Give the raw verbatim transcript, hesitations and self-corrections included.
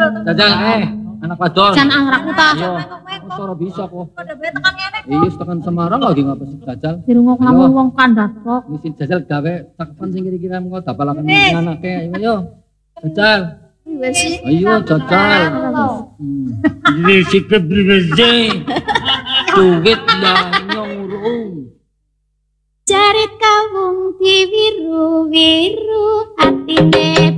Jajal eh anak wadon. Jan angrakku ta. Iya. Kok ora bisa kok. Iya tekan Semarang lagi ngapa sih Jajal? Dirungok ngomong wong kandas kok. Mesti Jajal gawe cakepan sing kira-kira engko dapalaken anake ayo yo. Jajal. Ayo Jajal. Ini sikap pribadi. Duit lah nyurung. Jarit kawung diwiru-wiru atine